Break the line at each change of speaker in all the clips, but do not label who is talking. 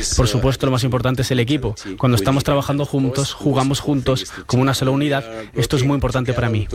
Por supuesto, lo más importante es el equipo. Cuando estamos trabajando juntos, jugamos juntos, como una sola unidad, esto es muy importante para mí.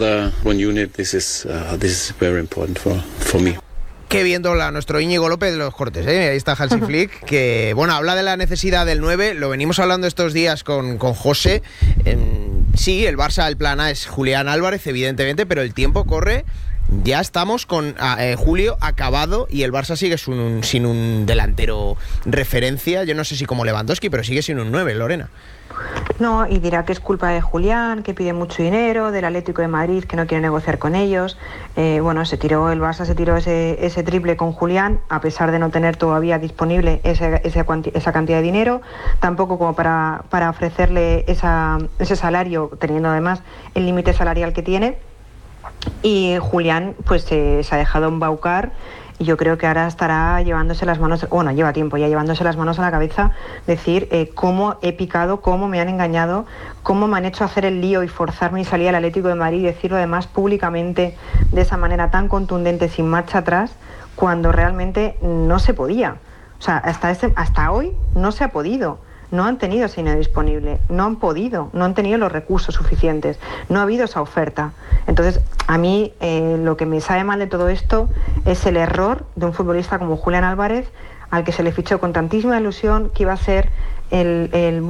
Qué bien dobla nuestro Íñigo López de los Cortes, ¿eh? Ahí está Hansi Flick, que bueno, habla de la necesidad del 9, lo venimos hablando estos días con José. Sí, el Barça, el plan A es Julián Álvarez, evidentemente, pero el tiempo corre. Ya estamos con julio acabado y el Barça sigue sin un delantero referencia. Yo no sé si como Lewandowski, pero sigue sin un 9, Lorena.
No, y dirá que es culpa de Julián, que pide mucho dinero, del Atlético de Madrid, que no quiere negociar con ellos. El Barça se tiró ese triple con Julián, a pesar de no tener todavía disponible esa cantidad de dinero, tampoco como para ofrecerle ese salario, teniendo además el límite salarial que tiene. Y Julián pues se ha dejado embaucar y yo creo que ahora estará llevándose las manos, bueno, lleva tiempo ya llevándose las manos a la cabeza, decir cómo he picado, cómo me han engañado, cómo me han hecho hacer el lío y forzarme y salir al Atlético de Madrid y decirlo además públicamente de esa manera tan contundente, sin marcha atrás, cuando realmente no se podía. O sea, hasta hoy no se ha podido. No han tenido ese dinero disponible, no han podido, no han tenido los recursos suficientes, no ha habido esa oferta. Entonces, a mí lo que me sabe mal de todo esto es el error de un futbolista como Julián Álvarez, al que se le fichó con tantísima ilusión, que iba a ser el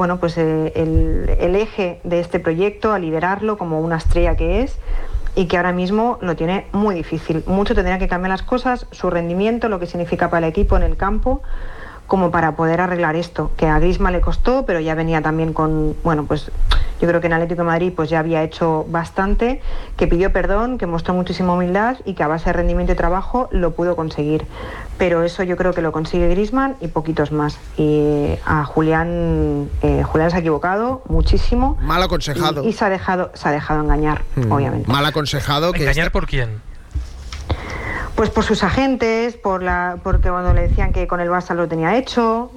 eje de este proyecto, a liderarlo como una estrella que es, y que ahora mismo lo tiene muy difícil. Mucho tendría que cambiar las cosas, su rendimiento, lo que significa para el equipo en el campo, como para poder arreglar esto, que a Griezmann le costó, pero ya venía también con, bueno, pues yo creo que en Atlético de Madrid pues ya había hecho bastante, que pidió perdón, que mostró muchísima humildad y que a base de rendimiento y trabajo lo pudo conseguir. Pero eso yo creo que lo consigue Griezmann y poquitos más. Y a Julián se ha equivocado muchísimo.
Mal aconsejado.
Y se ha dejado engañar, obviamente.
Mal aconsejado.
¿Engañar por quién?
Pues por sus agentes, porque cuando le decían que con el Barça lo tenía hecho,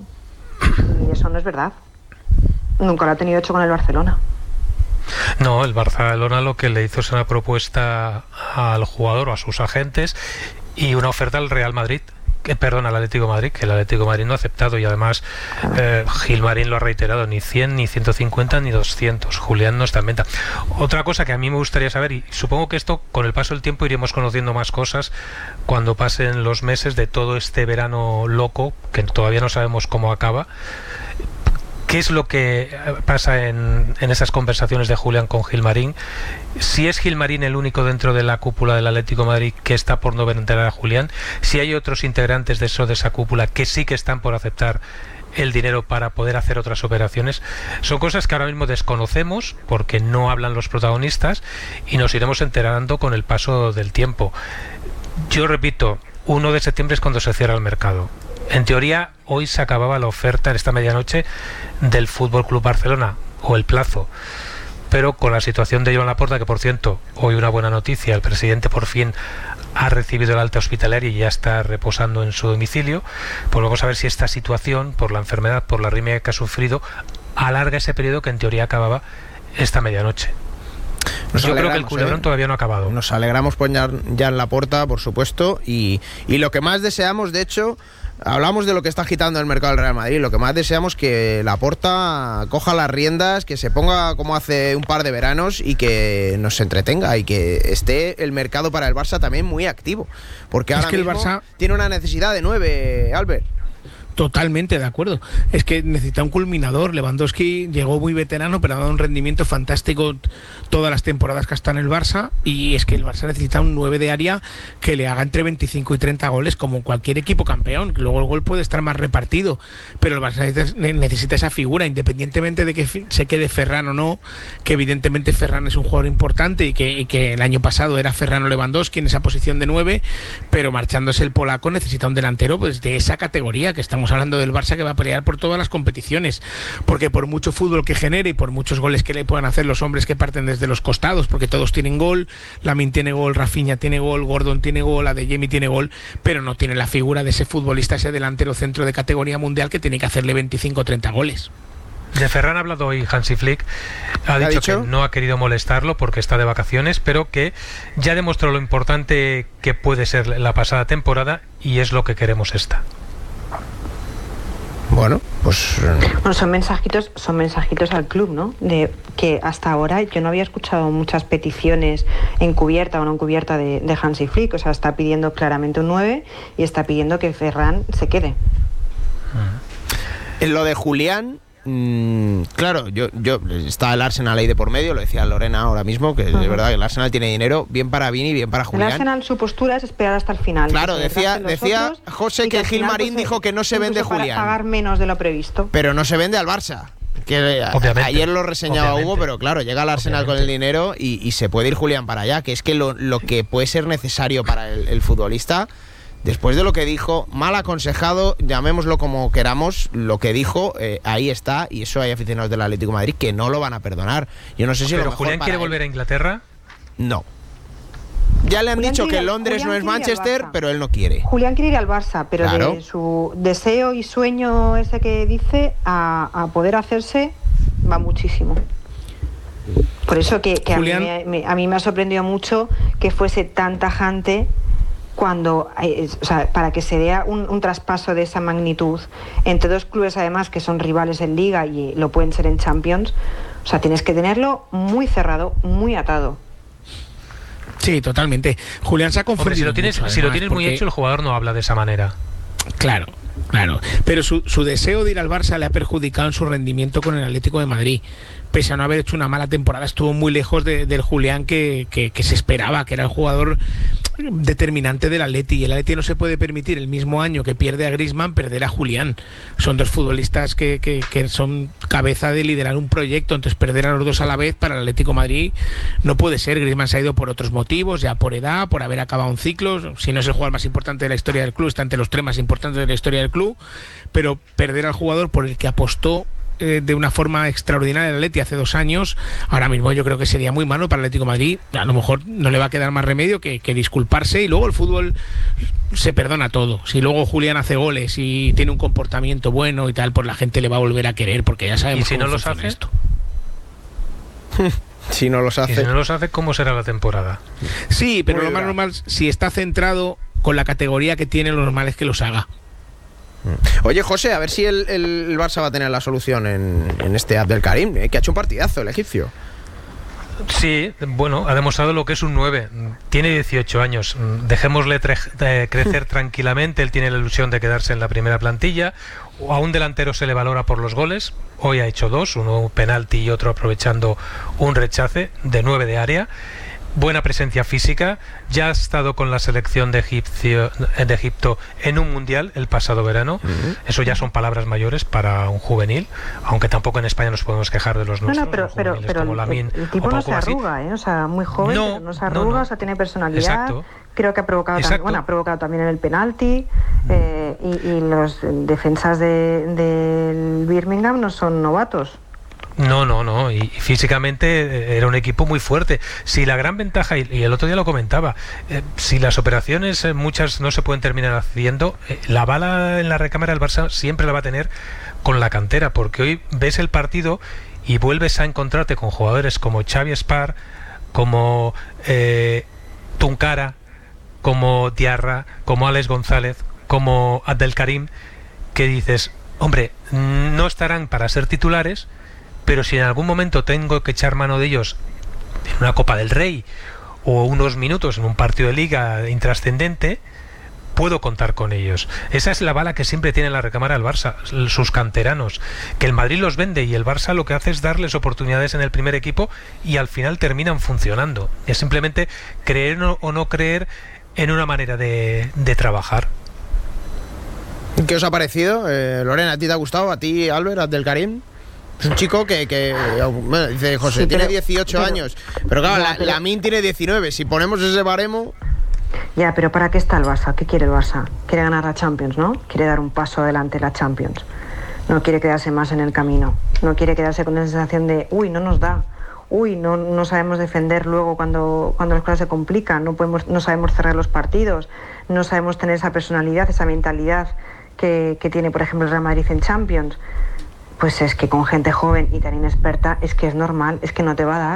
y eso no es verdad. Nunca lo ha tenido hecho con el Barcelona.
No, el Barcelona lo que le hizo es una propuesta al jugador o a sus agentes y una oferta al Real Madrid. Al Atlético de Madrid, que el Atlético de Madrid no ha aceptado, y además Gilmarín lo ha reiterado, ni 100, ni 150, ni 200. Julián no está en venta. Otra cosa que a mí me gustaría saber, y supongo que esto con el paso del tiempo iremos conociendo más cosas cuando pasen los meses de todo este verano loco, que todavía no sabemos cómo acaba. ¿Qué es lo que pasa en esas conversaciones de Julián con Gilmarín? Si es Gilmarín el único dentro de la cúpula del Atlético de Madrid que está por no vender a Julián, si hay otros integrantes de esa cúpula que sí que están por aceptar el dinero para poder hacer otras operaciones, son cosas que ahora mismo desconocemos porque no hablan los protagonistas y nos iremos enterando con el paso del tiempo. Yo repito, 1 de septiembre es cuando se cierra el mercado. En teoría, hoy se acababa la oferta en esta medianoche del Fútbol Club Barcelona, o el plazo. Pero con la situación de Joan Laporta, que por cierto, hoy una buena noticia, el presidente por fin ha recibido el alta hospitalaria y ya está reposando en su domicilio, pues vamos a ver si esta situación, por la enfermedad, por la arritmia que ha sufrido, alarga ese periodo que en teoría acababa esta medianoche. Yo creo que el culebrón todavía no ha acabado.
Nos alegramos por ya en Laporta, por supuesto, y lo que más deseamos, de hecho, hablamos de lo que está agitando el mercado del Real Madrid, lo que más deseamos que Laporta coja las riendas, que se ponga como hace un par de veranos y que nos entretenga y que esté el mercado para el Barça también muy activo, porque ahora mismo el Barça tiene una necesidad de 9, Albert.
Totalmente de acuerdo. Es que necesita un culminador. Lewandowski llegó muy veterano, pero ha dado un rendimiento fantástico todas las temporadas que está en el Barça, y es que el Barça necesita un 9 de área que le haga entre 25 y 30 goles como cualquier equipo campeón. Luego el gol puede estar más repartido, pero el Barça necesita esa figura, independientemente de que se quede Ferran o no, que evidentemente Ferran es un jugador importante y que el año pasado era Ferran o Lewandowski en esa posición de 9, pero marchándose el polaco necesita un delantero pues de esa categoría, que estamos hablando del Barça que va a pelear por todas las competiciones, porque por mucho fútbol que genere y por muchos goles que le puedan hacer los hombres que parten desde los costados, porque todos tienen gol, Lamine tiene gol, Rafinha tiene gol, Gordon tiene gol, Adeyemi tiene gol, pero no tiene la figura de ese futbolista, ese delantero centro de categoría mundial que tiene que hacerle 25 o 30 goles.
De Ferran ha hablado hoy Hansi Flick, ha dicho que no ha querido molestarlo porque está de vacaciones, pero que ya demostró lo importante que puede ser la pasada temporada y es lo que queremos esta.
Bueno, pues...
Bueno, son mensajitos al club, ¿no? De que hasta ahora yo no había escuchado muchas peticiones encubierta o no encubierta de Hansi Flick. O sea, está pidiendo claramente un 9 y está pidiendo que Ferran se quede.
En lo de Julián... claro, yo está el Arsenal ahí de por medio, lo decía Lorena ahora mismo, que es verdad que el Arsenal tiene dinero, bien para Vini, bien para Julián.
El Arsenal, su postura es esperar hasta el final.
Claro, decía José que Gilmarín dijo que no se vende Julián.
Para pagar menos de lo previsto.
Pero no se vende al Barça. Que ayer lo reseñaba Hugo, pero claro, llega el Arsenal con el dinero y se puede ir Julián para allá, que es que lo que puede ser necesario para el futbolista... Después de lo que dijo, mal aconsejado, llamémoslo como queramos, lo que dijo, ahí está, y eso hay aficionados del Atlético de Madrid que no lo van a perdonar. Yo no sé si
¿Pero
lo mejor
Julián quiere volver a Inglaterra?
No. Ya le han dicho que Londres no es Manchester, pero él no quiere.
Julián quiere ir al Barça, pero claro, de su deseo y sueño ese que dice a poder hacerse va muchísimo. Por eso que Julián... a mí me ha sorprendido mucho que fuese tan tajante cuando, o sea, para que se dé un traspaso de esa magnitud entre dos clubes además que son rivales en Liga y lo pueden ser en Champions, o sea, tienes que tenerlo muy cerrado, muy atado.
Sí, totalmente. Julián se ha confundido.
Hombre, si lo tienes muy hecho, el jugador no habla de esa manera.
Claro. Pero su deseo de ir al Barça le ha perjudicado en su rendimiento con el Atlético de Madrid. Pese a no haber hecho una mala temporada, estuvo muy lejos del Julián que se esperaba, que era el jugador determinante del Atleti, y el Atleti no se puede permitir el mismo año que pierde a Griezmann perder a Julián. Son dos futbolistas que son cabeza de liderar un proyecto, entonces perder a los dos a la vez para el Atlético de Madrid no puede ser. Griezmann se ha ido por otros motivos, ya por edad, por haber acabado un ciclo, si no es el jugador más importante de la historia del club, está entre los tres más importantes de la historia del club, pero perder al jugador por el que apostó de una forma extraordinaria el Atleti hace 2 años, ahora mismo yo creo que sería muy malo para el Atlético de Madrid. A lo mejor no le va a quedar más remedio que disculparse, y luego el fútbol se perdona todo. Si luego Julián hace goles y tiene un comportamiento bueno y tal, pues la gente le va a volver a querer, porque ya sabemos.
¿Y si no los hace
esto?
Si no los hace,
¿cómo será la temporada?
Sí, pero lo más normal, si está centrado con la categoría que tiene, lo normal es que los haga.
Oye, José, a ver si el Barça va a tener la solución en este Abdelkarim, que ha hecho un partidazo el egipcio.
Sí, bueno, ha demostrado lo que es un 9. Tiene 18 años. Dejémosle crecer tranquilamente. Él tiene la ilusión de quedarse en la primera plantilla. A un delantero se le valora por los goles. Hoy ha hecho 2, uno penalti y otro aprovechando un rechace de 9 de área. Buena presencia física, ya ha estado con la selección de Egipto en un mundial el pasado verano. Eso ya son palabras mayores para un juvenil, aunque tampoco en España nos podemos quejar de los nuestros.
Pero
como Lamine,
el tipo no se arruga, o sea, muy joven, pero no se arruga, o sea, tiene personalidad.
Exacto.
Creo que ha provocado también en el penalti, y los defensas del Birmingham no son novatos.
No, y físicamente era un equipo muy fuerte. Si la gran ventaja, y el otro día lo comentaba, si las operaciones muchas no se pueden terminar haciendo, la bala en la recámara del Barça siempre la va a tener con la cantera, porque hoy ves el partido y vuelves a encontrarte con jugadores como Xavi Espar, como Tunkara, como Diarra, como Alex González, como Abdelkarim, que dices, hombre, no estarán para ser titulares, pero si en algún momento tengo que echar mano de ellos en una Copa del Rey o unos minutos en un partido de liga intrascendente, puedo contar con ellos. Esa es la bala que siempre tiene en la recámara el Barça, sus canteranos, que el Madrid los vende y el Barça lo que hace es darles oportunidades en el primer equipo y al final terminan funcionando. Es simplemente creer o no creer en una manera de trabajar.
¿Qué os ha parecido? Lorena, ¿a ti te ha gustado? ¿A ti, Albert, Abdelkarim? Es un chico que bueno, dice José, sí, tiene 18 años, pero claro, Lamine tiene 19, si ponemos ese baremo...
Ya, pero ¿para qué está el Barça? ¿Qué quiere el Barça? Quiere ganar la Champions, ¿no? Quiere dar un paso adelante en la Champions. No quiere quedarse más en el camino. No quiere quedarse con esa sensación de, no nos da. No sabemos defender luego cuando las cosas se complican. No sabemos cerrar los partidos. No sabemos tener esa personalidad, esa mentalidad que tiene, por ejemplo, el Real Madrid en Champions. Pues es que con gente joven y tan inexperta es que es normal, es que no te va a dar.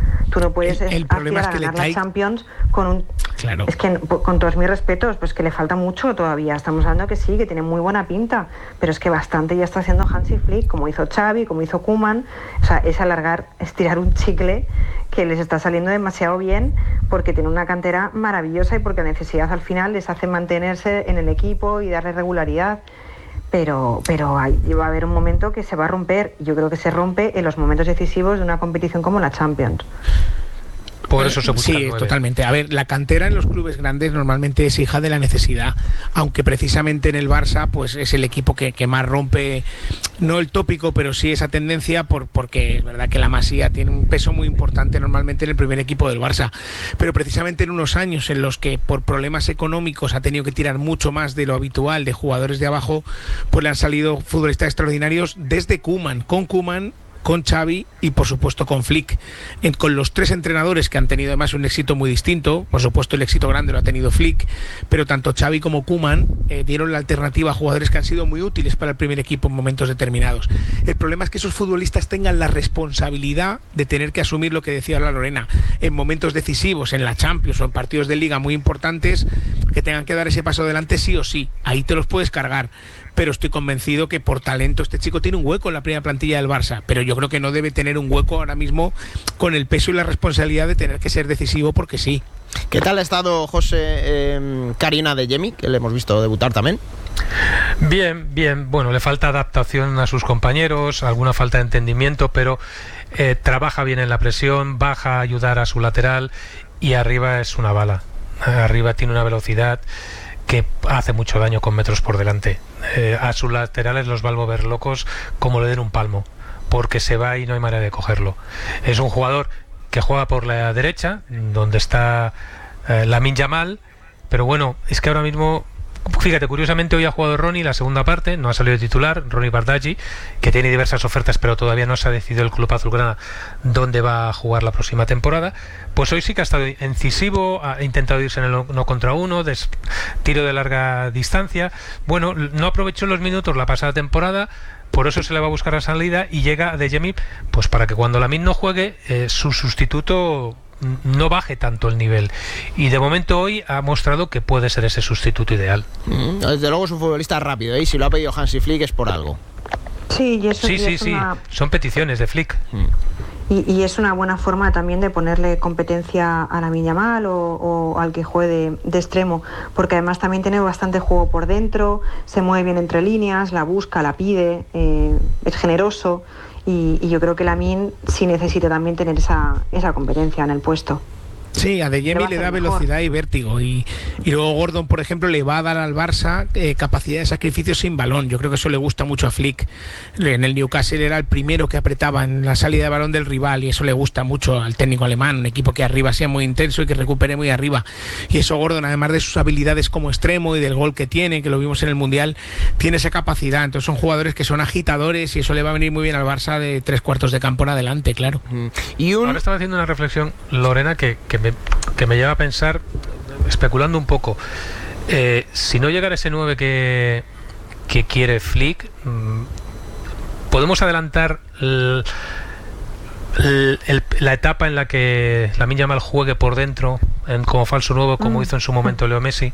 Tú no puedes
el problema
aspirar
es que
a ganar la Champions con un...
Claro.
Es que, con todos mis respetos, pues que le falta mucho todavía. Estamos hablando que sí, que tiene muy buena pinta, pero es que bastante ya está haciendo Hansi Flick, como hizo Xavi, como hizo Koeman. O sea, es estirar un chicle que les está saliendo demasiado bien, porque tiene una cantera maravillosa y porque la necesidad al final les hace mantenerse en el equipo y darle regularidad. Pero va a haber un momento que se va a romper. Yo creo que se rompe en los momentos decisivos de una competición como la Champions.
Por eso se busca
Sí, totalmente. A ver, la cantera en los clubes grandes normalmente es hija de la necesidad, aunque precisamente en el Barça pues es el equipo que más rompe, no el tópico, pero sí esa tendencia, porque es verdad que la Masía tiene un peso muy importante normalmente en el primer equipo del Barça, pero precisamente en unos años en los que por problemas económicos ha tenido que tirar mucho más de lo habitual de jugadores de abajo, pues le han salido futbolistas extraordinarios desde Koeman, con Xavi y por supuesto con Flick, con los tres entrenadores que han tenido además un éxito muy distinto. Por supuesto el éxito grande lo ha tenido Flick, pero tanto Xavi como Koeman dieron la alternativa a jugadores que han sido muy útiles para el primer equipo en momentos determinados. El problema es que esos futbolistas tengan la responsabilidad de tener que asumir lo que decía la Lorena, en momentos decisivos, en la Champions o en partidos de Liga muy importantes, que tengan que dar ese paso adelante sí o sí. Ahí te los puedes cargar, pero estoy convencido que por talento este chico tiene un hueco en la primera plantilla del Barça, pero yo creo que no debe tener un hueco ahora mismo con el peso y la responsabilidad de tener que ser decisivo, porque sí.
¿Qué tal ha estado José Karim Adeyemi, que le hemos visto debutar también?
Bien. Bueno, le falta adaptación a sus compañeros, alguna falta de entendimiento, pero trabaja bien en la presión, baja a ayudar a su lateral y arriba es una bala. Arriba tiene una velocidad que hace mucho daño con metros por delante. A sus laterales los va a volver locos como le den un palmo, porque se va y no hay manera de cogerlo. Es un jugador que juega por la derecha, donde está Lamine Yamal, pero bueno, es que ahora mismo, fíjate, curiosamente hoy ha jugado Ronny la segunda parte, no ha salido de titular, Ronny Bardghji, que tiene diversas ofertas, pero todavía no se ha decidido el club azulgrana dónde va a jugar la próxima temporada. Pues hoy sí que ha estado incisivo, ha intentado irse en el 1 contra 1, tiro de larga distancia. Bueno, no aprovechó los minutos la pasada temporada, por eso se le va a buscar la salida y llega Adeyemi, pues para que cuando Lamine no juegue, su sustituto no baje tanto el nivel, y de momento hoy ha mostrado que puede ser ese sustituto ideal.
Desde luego es un futbolista rápido, y si lo ha pedido Hansi Flick es por algo.
Sí, y eso
sí, son peticiones de Flick.
Y es una buena forma también de ponerle competencia a Lamine Yamal o al que juegue de extremo, porque además también tiene bastante juego por dentro, se mueve bien entre líneas, la busca, la pide, es generoso, y yo creo que Lamine sí necesita también tener esa competencia en el puesto.
Sí, Adeyemi le da velocidad y vértigo, y luego Gordon, por ejemplo, le va a dar al Barça capacidad de sacrificio sin balón. Yo creo que eso le gusta mucho a Flick. En el Newcastle era el primero que apretaba en la salida de balón del rival, y eso le gusta mucho al técnico alemán, un equipo que arriba sea muy intenso y que recupere muy arriba. Y eso Gordon, además de sus habilidades como extremo y del gol que tiene, que lo vimos en el Mundial, tiene esa capacidad. Entonces son jugadores que son agitadores, y eso le va a venir muy bien al Barça de 3/4 de campo en adelante, claro.
Ahora estaba haciendo una reflexión, Lorena, que me lleva a pensar, especulando un poco, si no llegara ese 9 que quiere Flick, ¿podemos adelantar la etapa en la que Lamine Yamal juegue por dentro como falso 9, como hizo en su momento Leo Messi?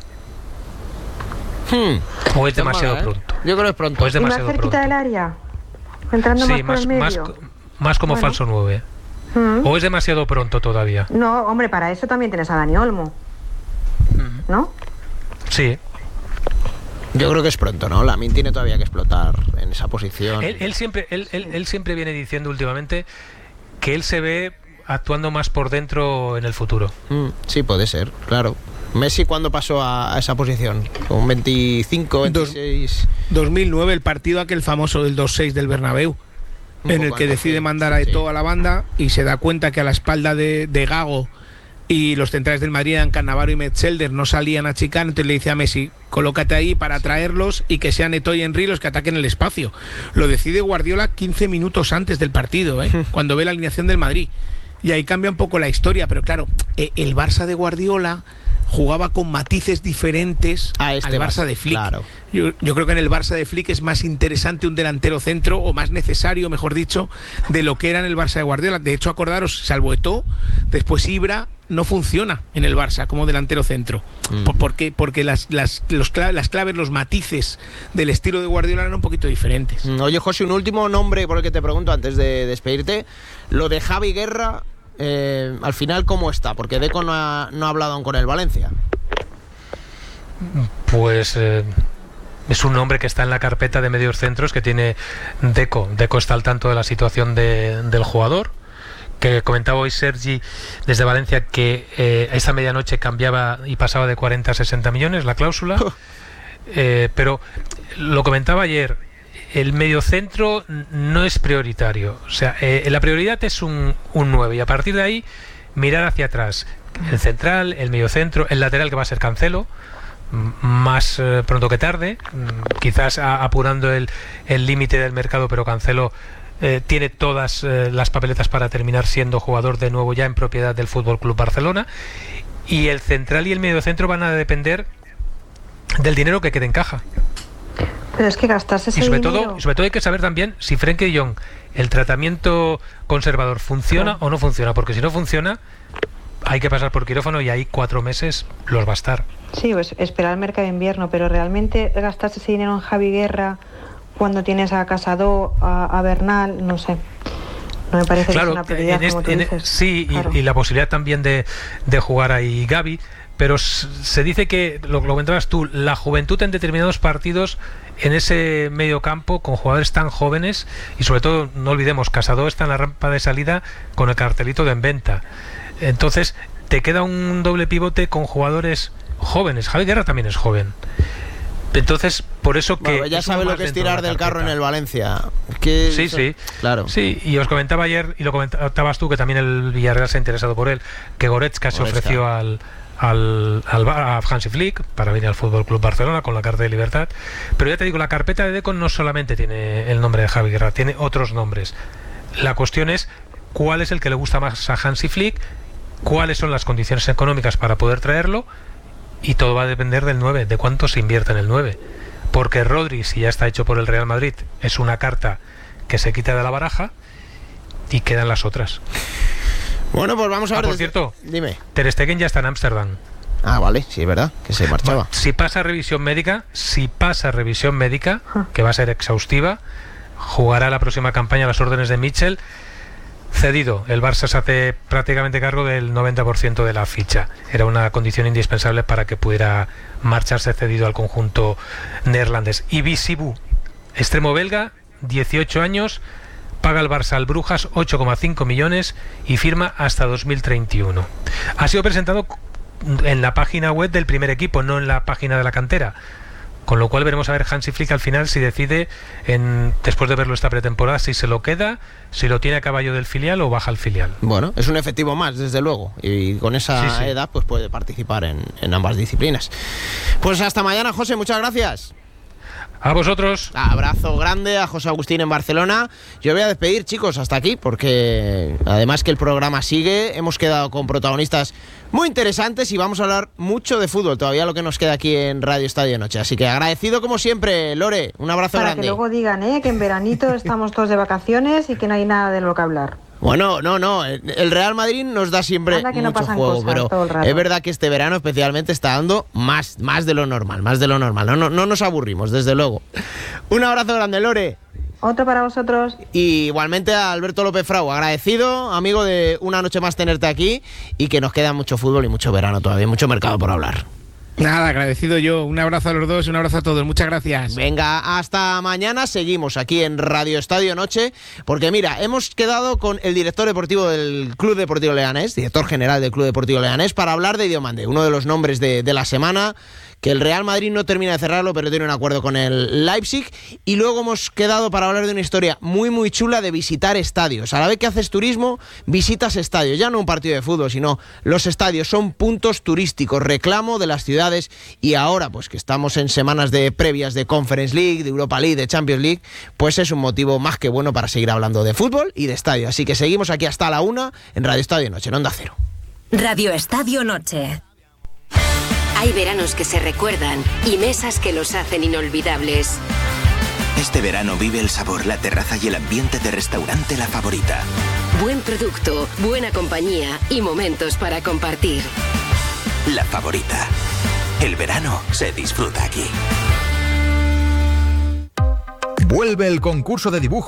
¿O es demasiado pronto?
Yo creo que es pronto.
¿O es demasiado más cerquita del área? Entrando más por el medio.
Más como falso 9. ¿O es demasiado pronto todavía?
No, hombre, para eso también tienes a Dani Olmo, ¿no?
Sí.
Yo creo que es pronto, ¿no? Lamine tiene todavía que explotar en esa posición.
Él siempre viene diciendo últimamente que él se ve actuando más por dentro en el futuro.
Sí, puede ser, claro. Messi, ¿cuándo pasó a esa posición? ¿Con 25, 26?
2009, el partido aquel famoso del 2-6 del Bernabéu, en el que decide mandar a Eto'o a la banda y se da cuenta que a la espalda de Gago y los centrales del Madrid eran Cannavaro y Metzelder, no salían a achicar, entonces le dice a Messi, colócate ahí para atraerlos y que sean Eto'o y Henry los que ataquen el espacio. Lo decide Guardiola 15 minutos antes del partido, cuando ve la alineación del Madrid, y ahí cambia un poco la historia. Pero claro, el Barça de Guardiola jugaba con matices diferentes al Barça de Flick.
Claro.
Yo creo que en el Barça de Flick es más interesante un delantero centro, o más necesario, mejor dicho, de lo que era en el Barça de Guardiola. De hecho, acordaros, salvo Eto'o, después Ibra no funciona en el Barça como delantero centro. Porque las claves, los matices del estilo de Guardiola eran un poquito diferentes.
Oye, José, un último nombre por el que te pregunto antes de despedirte. Lo de Javi Guerra, al final, ¿cómo está? Porque Deco no ha hablado aún con el Valencia.
Pues es un nombre que está en la carpeta de medios centros que tiene Deco. Deco está al tanto de la situación del jugador, que comentaba hoy Sergi desde Valencia que esta medianoche cambiaba y pasaba de 40 a 60 millones la cláusula. Pero lo comentaba ayer, el mediocentro no es prioritario. O sea, la prioridad es un 9, y a partir de ahí mirar hacia atrás. El central, el mediocentro, el lateral, que va a ser Cancelo, más pronto que tarde, quizás apurando el límite del mercado, pero Cancelo tiene todas las papeletas para terminar siendo jugador de nuevo ya en propiedad del Fútbol Club Barcelona. Y el central y el mediocentro van a depender del dinero que quede en caja.
Pero es que gastarse ese
sobre
dinero...
todo hay que saber también si Frenkie de Jong, el tratamiento conservador, funciona o no funciona, porque si no funciona hay que pasar por quirófano, y ahí 4 meses los va a estar.
Sí, pues esperar el mercado de invierno, pero realmente gastarse ese dinero en Javi Guerra cuando tienes a Casado, a Bernal, no sé. No me parece que es una prioridad, como tú dices.
Sí, claro. y la posibilidad también de jugar ahí Gavi, pero se dice que, lo comentabas tú, la juventud en determinados partidos en ese medio campo con jugadores tan jóvenes, y sobre todo, no olvidemos, Casado está en la rampa de salida con el cartelito de en venta. Entonces te queda un doble pivote con jugadores jóvenes. Javi Guerra también es joven. Entonces, por eso que...
Bueno, ya sabe lo que es tirar del carro en el Valencia.
Sí,
claro.
Sí, y os comentaba ayer, y lo comentabas tú, que también el Villarreal se ha interesado por él, que Goretzka se ofreció a Hansi Flick para venir al Fútbol Club Barcelona con la carta de libertad. Pero ya te digo, la carpeta de Deco no solamente tiene el nombre de Javi Guerra, tiene otros nombres. La cuestión es cuál es el que le gusta más a Hansi Flick, cuáles son las condiciones económicas para poder traerlo, y todo va a depender del 9, de cuánto se invierte en el 9. Porque Rodri, si ya está hecho por el Real Madrid, es una carta que se quita de la baraja, y quedan las otras.
Bueno, pues vamos a ver.
Por cierto,
dime.
Ter Stegen ya está en Ámsterdam.
Ah, vale, sí, es verdad, que se marchaba.
Si pasa revisión médica, que va a ser exhaustiva, jugará la próxima campaña a las órdenes de Mitchell. Cedido, el Barça se hace prácticamente cargo del 90% de la ficha. Era una condición indispensable para que pudiera marcharse cedido al conjunto neerlandés. Y Bisibu, extremo belga, 18 años, paga el Barça al Brujas 8,5 millones y firma hasta 2031. Ha sido presentado en la página web del primer equipo, no en la página de la cantera. Con lo cual veremos a ver Hansi Flick al final si decide, después de verlo esta pretemporada, si se lo queda, si lo tiene a caballo del filial o baja al filial.
Bueno, es un efectivo más, desde luego, y con esa edad pues puede participar en ambas disciplinas. Pues hasta mañana, José, muchas gracias.
A vosotros.
Abrazo grande a José Agustín en Barcelona. Yo voy a despedir, chicos, hasta aquí, porque además que el programa sigue, hemos quedado con protagonistas muy interesantes y vamos a hablar mucho de fútbol, todavía lo que nos queda aquí en Radio Estadio Noche. Así que agradecido como siempre, Lore, un abrazo grande.
Para que luego digan que en veranito estamos todos de vacaciones y que no hay nada de lo que hablar.
Bueno, no, el Real Madrid nos da siempre mucho juego, pero es verdad que este verano especialmente está dando más de lo normal, no nos aburrimos, desde luego. Un abrazo grande, Lore.
Otro para vosotros.
Y igualmente a Alberto López Frau, agradecido, amigo, de una noche más tenerte aquí, y que nos queda mucho fútbol y mucho verano todavía, mucho mercado por hablar.
Nada, agradecido yo. Un abrazo a los dos y un abrazo a todos. Muchas gracias.
Venga, hasta mañana. Seguimos aquí en Radio Estadio Noche, porque mira, hemos quedado con el director deportivo del Club Deportivo Leganés, director general del Club Deportivo Leganés, para hablar de Diomande, uno de los nombres de la semana, que el Real Madrid no termina de cerrarlo, pero tiene un acuerdo con el Leipzig. Y luego hemos quedado para hablar de una historia muy muy chula de visitar estadios. A la vez que haces turismo, visitas estadios. Ya no un partido de fútbol, sino los estadios son puntos turísticos, reclamo de las ciudades. Y ahora, pues que estamos en semanas de previas de Conference League, de Europa League, de Champions League, pues es un motivo más que bueno para seguir hablando de fútbol y de estadio. Así que seguimos aquí hasta la 1 en Radio Estadio Noche, en Onda Cero.
Radio Estadio Noche. Hay veranos que se recuerdan y mesas que los hacen inolvidables.
Este verano vive el sabor, la terraza y el ambiente de Restaurante La Favorita.
Buen producto, buena compañía y momentos para compartir.
La Favorita. El verano se disfruta aquí.
Vuelve el concurso de dibujo